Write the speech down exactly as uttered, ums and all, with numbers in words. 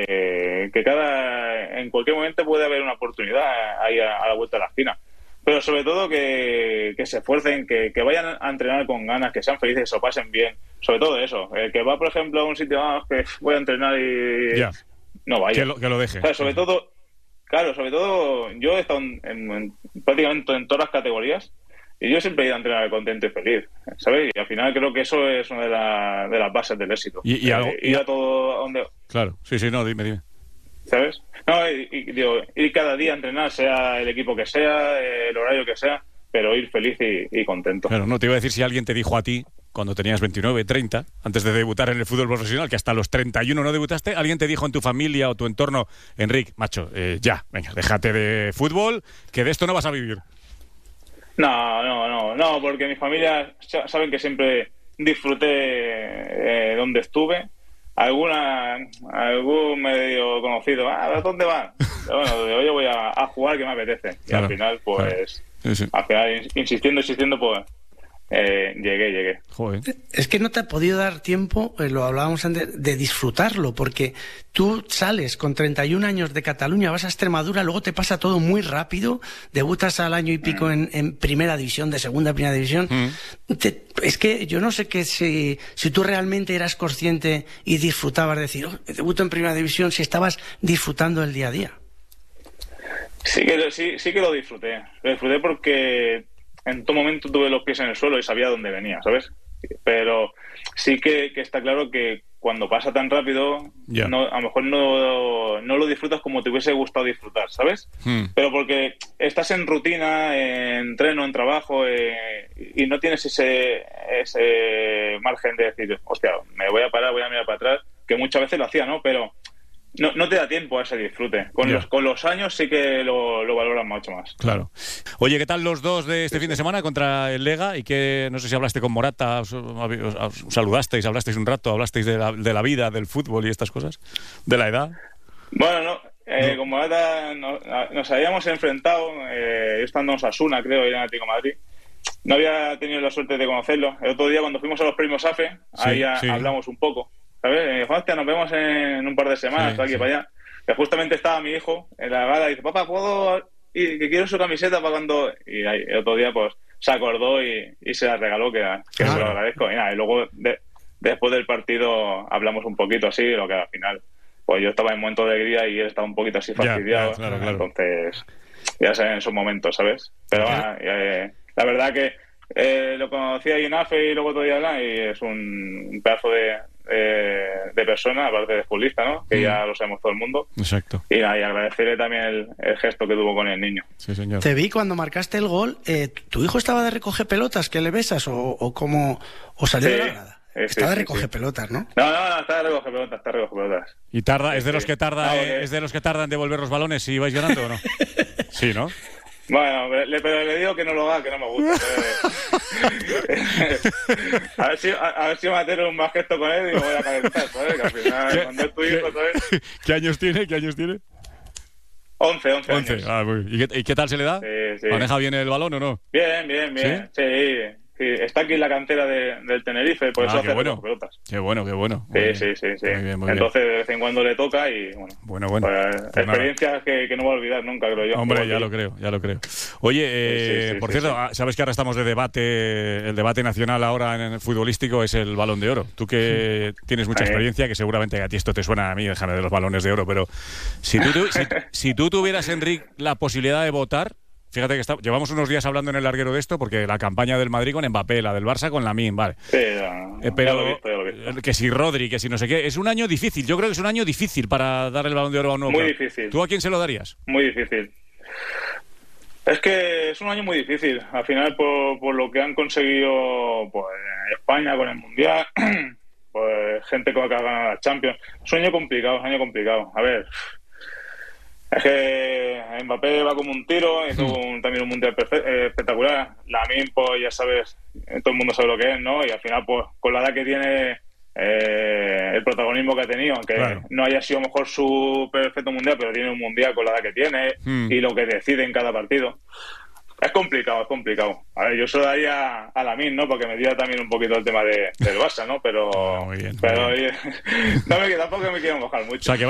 que cada en cualquier momento puede haber una oportunidad ahí a, a la vuelta de la esquina. Pero sobre todo que, que se esfuercen, que, que vayan a entrenar con ganas, que sean felices, que se lo pasen bien. Sobre todo eso. El que va, por ejemplo, a un sitio ah, que voy a entrenar y ya. no vaya. Que lo, que lo deje. O sea, sobre todo, claro, sobre todo yo he estado en, en, en, prácticamente en todas las categorías y yo siempre he ido a entrenar contento y feliz, ¿sabes? Y al final creo que eso es una de, la, de las bases del éxito. Y, y eh, algo, ir a todo a donde... Claro, sí, sí, no, dime, dime. ¿Sabes? No, y, y, digo, ir cada día a entrenar, sea el equipo que sea, el horario que sea, pero ir feliz y, y contento. Claro, no, te iba a decir si alguien te dijo a ti, cuando tenías veintinueve, treinta, antes de debutar en el fútbol profesional, que hasta los treinta y uno no debutaste, alguien te dijo en tu familia o tu entorno, Enric, macho, eh, ya, venga, déjate de fútbol, que de esto no vas a vivir. No, no, no, no, porque mi familia saben que siempre disfruté eh, donde estuve. Alguna algún medio conocido, ah, ¿a dónde van? Bueno, yo, yo voy a, a jugar que me apetece. Y claro, al final, pues, claro. sí, sí. al final, insistiendo, insistiendo, pues, eh, llegué, llegué. Joder. Es que no te ha podido dar tiempo, eh, lo hablábamos antes, de disfrutarlo, porque tú sales con treinta y un años de Cataluña, vas a Extremadura, luego te pasa todo muy rápido, debutas al año y pico mm. en, en primera división, de segunda a primera división. Mm. Te, es que yo no sé que si, si tú realmente eras consciente y disfrutabas de decir, oh, debuto en primera división, si estabas disfrutando el día a día. Sí que, sí, sí que lo disfruté. Lo disfruté porque en todo momento tuve los pies en el suelo y sabía dónde venía, ¿sabes? Pero sí que, que está claro que cuando pasa tan rápido, yeah. no, a lo mejor no, no lo disfrutas como te hubiese gustado disfrutar, ¿sabes? Hmm. Pero porque estás en rutina, en entreno, en trabajo, eh, y no tienes ese, ese margen de decir, hostia, me voy a parar, voy a mirar para atrás, que muchas veces lo hacía, ¿no? Pero No, no te da tiempo a ese disfrute. Con, yeah. los, con los años sí que lo, lo valoran mucho más. Claro. Oye, ¿qué tal los dos de este sí, fin de semana contra el Lega? Y que no sé si hablaste con Morata, os, os, os saludasteis, hablasteis un rato, hablasteis de la, de la vida, del fútbol y estas cosas, de la edad. Bueno, no, eh, no. con Morata nos, nos habíamos enfrentado, eh, yo estando en Osasuna, creo, y en Atlético de Madrid. No había tenido la suerte de conocerlo. El otro día, cuando fuimos a los premios A F E, sí, ahí sí. hablamos un poco. ¿Sabes? Me dijo, hostia, nos vemos en un par de semanas, sí, aquí sí. para allá. Que justamente estaba mi hijo en la gala y dice, papá, ¿puedo ir? Que quiero su camiseta para cuando... Y ahí, el otro día, pues, se acordó y, y se la regaló, que, que claro. se lo agradezco. Y nada, y luego, de, después del partido, hablamos un poquito así, lo que al final, pues yo estaba en momento de alegría y él estaba un poquito así fastidiado. Ya, ya, claro, claro. Entonces, ya saben, en esos momentos, ¿sabes? Pero bueno, eh, la verdad que eh, lo conocí ahí en A F E y luego todavía habla y es un, un pedazo de... Eh, de persona, aparte de futbolista, ¿no? Que mm. ya lo sabemos todo el mundo. Exacto. Y, nada, y agradecerle también el, el gesto que tuvo con el niño. Sí, señor. Te vi cuando marcaste el gol. Eh, ¿Tu hijo estaba de recoge pelotas que le besas o, o cómo o salió sí, de la grada? Sí, está de recoge sí, pelotas, ¿no? No, no, no, está de recoge pelotas, está de recoge pelotas. ¿Y tarda, es de los que tarda, no, porque... es de los que tardan en devolver los balones si vais llorando o no? Sí, ¿no? Bueno, le, pero le digo que no lo haga, que no me gusta. a ver si a, a ver si me hacer un más gesto con él y me voy a calentar, ¿sabes? Que al final, cuando es tu hijo, ¿sabes? ¿Qué años tiene? ¿Qué años tiene? once, once, once años. Ah, muy bien. ¿Y qué, ¿Y qué tal se le da? Sí, sí. ¿Maneja bien el balón o no? Bien, bien, bien. ¿Sí? Sí. Sí, está aquí en la cantera de, del Tenerife, por ah, eso hace bueno. pelotas. Qué bueno, qué bueno. Sí, sí, sí, sí. Muy bien, muy Entonces, bien. de vez en cuando le toca y, bueno, bueno, bueno. Pues, pues experiencias que, que no voy a olvidar nunca, creo yo. Hombre, ya lo creo, ya lo creo. Oye, eh, sí, sí, por sí, cierto, sí. sabes que ahora estamos de debate, el debate nacional ahora en el futbolístico es el Balón de Oro. Tú que tienes mucha experiencia, que seguramente a ti esto te suena, a mí, déjame de los balones de oro, pero si tú, tu, si, si tú tuvieras, Enric, la posibilidad de votar. Fíjate que está, llevamos unos días hablando en el larguero de esto, porque la campaña del Madrid con Mbappé, la del Barça con Lamine, vale. Sí, ya, eh, pero ya lo he visto, ya lo he visto. Que si Rodri, que si no sé qué, es un año difícil. Yo creo que es un año difícil para dar el Balón de Oro a un nuevo. Muy difícil. ¿Tú a quién se lo darías? Muy difícil. Es que es un año muy difícil. Al final, por, por lo que han conseguido pues, España con el Mundial, pues gente que va a ganar la Champions. Es un año complicado, es un año complicado. A ver... Es que Mbappé va como un tiro, hizo un, también un mundial perfecto, eh, espectacular. Lamine, pues ya sabes, todo el mundo sabe lo que es, ¿no? Y al final, pues con la edad que tiene, eh, el protagonismo que ha tenido, aunque claro. no haya sido a lo mejor su perfecto mundial, pero tiene un mundial con la edad que tiene mm. y lo que decide en cada partido. Es complicado, es complicado. A ver, yo se lo daría a Lamine, ¿no? Porque me diera también un poquito el tema de, del Barça, ¿no? Pero, oh, muy bien, pero muy bien. no me, tampoco me quiero mojar mucho. O sea, que